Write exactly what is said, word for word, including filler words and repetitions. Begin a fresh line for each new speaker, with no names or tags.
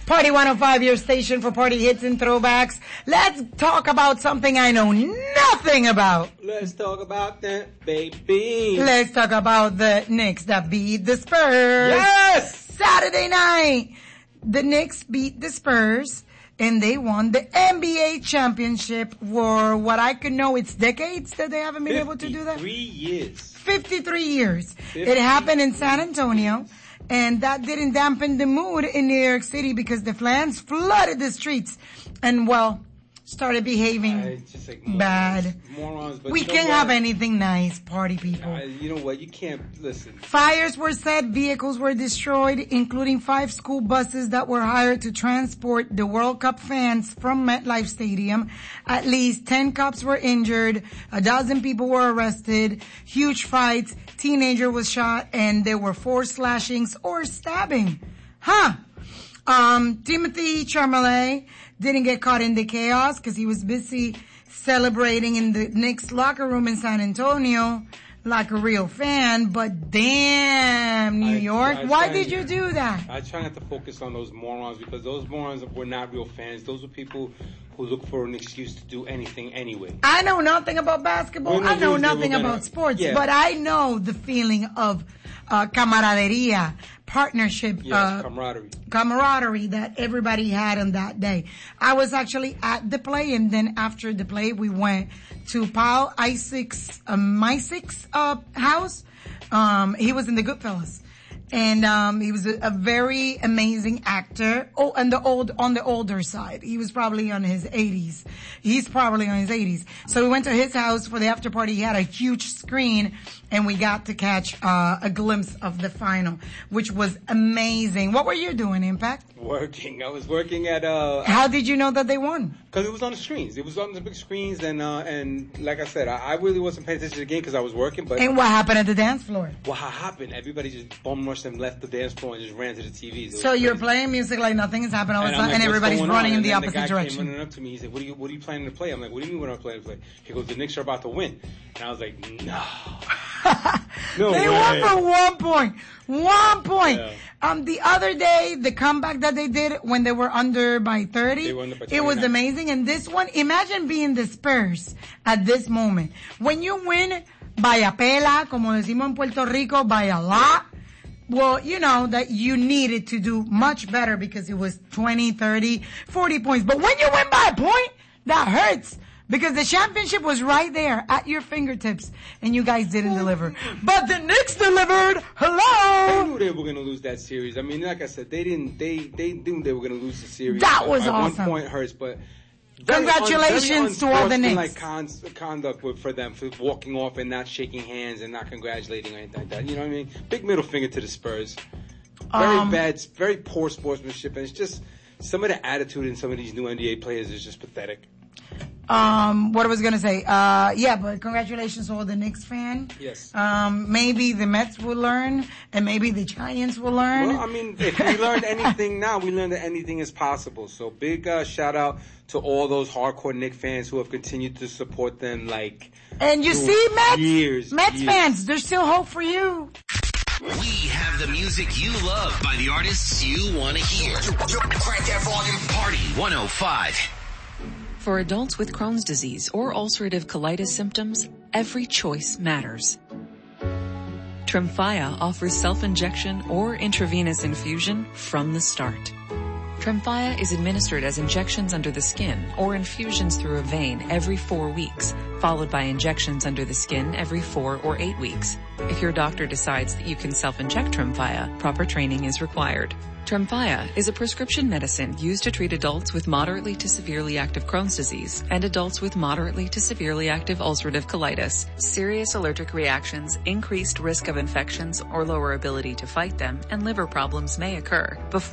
Party one oh five, your station for party hits and throwbacks. Let's talk about something I know nothing about.
Let's talk about that, baby.
Let's talk about the Knicks that beat the Spurs.
Yes!
Saturday night, the Knicks beat the Spurs, and they won the N B A championship for what I could know it's decades that they haven't been able to do that.
fifty-three years.
fifty-three years.
fifty
It happened in San Antonio, and that didn't dampen the mood in New York City because the fans flooded the streets and, well, started behaving
Uh, it's just like morons,
bad.
Morons, but
We
you know
can't
what?
have anything nice, party people.
Uh, you know what? You can't listen.
Fires were set, vehicles were destroyed, including five school buses that were hired to transport the World Cup fans from MetLife Stadium. At least ten cops were injured, a dozen people were arrested, huge fights, teenager was shot, and there were four slashings or stabbing. Huh. Um, Timothy Chalamet didn't get caught in the chaos because he was busy celebrating in the Knicks locker room in San Antonio like a real fan, but damn, New
I-
York,
I
why
try-
did you do that?
I try not to focus on those morons because those morons were not real fans. Those were people who look for an excuse to do anything anyway.
I know nothing about basketball.
When
I
they
know
lose, they
nothing
were gonna-
about sports,
yeah.
but I know the feeling of uh, camaraderia, partnership,
Yes,
uh,
camaraderie.
camaraderie that everybody had on that day. I was actually at the play, and then after the play, we went to Paul Isaac's, uh, Isaac's, uh, house. Um, he was in the Goodfellas. And, um, he was a, a very amazing actor. Oh, and the old, on the older side. He was probably on his eighties. He's probably on his eighties. So we went to his house for the after party. He had a huge screen and we got to catch, uh, a glimpse of the final, which was amazing. What were you doing, Impact?
Working. I was working at, uh,
How did you know that they won?
cause it was on the screens. It was on the big screens and, uh, and like I said, I, I really wasn't paying attention to the game cause I was working, but
And what happened at the dance floor?
what happened? Everybody just bum rushed and left the dance floor and just ran to the T Vs. It was
So you're
crazy.
playing music like nothing is happening all the
And,
time,
I'm like,
and
"What's
everybody's
going
running
on?"
in the
And then
opposite
the guy
direction.
came running up to me. He's like, "What are you? What are you planning to play?" I'm like, "What do you mean? What am I planning to play?" He goes, "The Knicks are about to win," and I was like, "No, no
They
way."
won for one point. One point.
Yeah.
Um, the other day, the comeback that they did when they were under by thirty,
They were under by
it was
twenty-nine.
amazing. And this one, imagine being the Spurs at this moment. When you win by a pela, como decimos en Puerto Rico, by a lot, well, you know that you needed to do much better because it was twenty, thirty, forty points. But when you win by a point, that hurts. Because the championship was right there at your fingertips, and you guys didn't deliver. But the Knicks delivered.
They
Hello.
knew they were going to lose that series. I mean, like I said, they didn't. They they knew they were going to lose the series.
That
At-
was
at
awesome.
One point hurts, but very
Congratulations
un, very
to all the
unsportsmanlike
Knicks.
Con- conduct with- for them for walking off and not shaking hands and not congratulating or anything like that. You know what I mean? Big middle finger to the Spurs. Very
Um,
bad, very poor sportsmanship, and it's just some of the attitude in some of these new N B A players is just pathetic.
Um, what I was gonna say, uh, yeah, but congratulations to all the Knicks fan.
Yes.
Um, maybe the Mets will learn, and maybe the Giants will learn.
Well, I mean, if we learned anything now, we learned that anything is possible. So big uh, shout out to all those hardcore Knicks fans who have continued to support them like
And you
through
see, Mets,
years,
Mets
years.
fans, there's still hope for you.
We have the music you love by the artists you want to hear.
Crank that volume.
Party one oh five.
For adults with Crohn's disease or ulcerative colitis symptoms, every choice matters. Tremfya offers self-injection or intravenous infusion from the start. Tremfya is administered as injections under the skin or infusions through a vein every four weeks, followed by injections under the skin every four or eight weeks. If your doctor decides that you can self-inject Tremfya, proper training is required. Tremfya is a prescription medicine used to treat adults with moderately to severely active Crohn's disease and adults with moderately to severely active ulcerative colitis. Serious allergic reactions, increased risk of infections or lower ability to fight them, and liver problems may occur. Before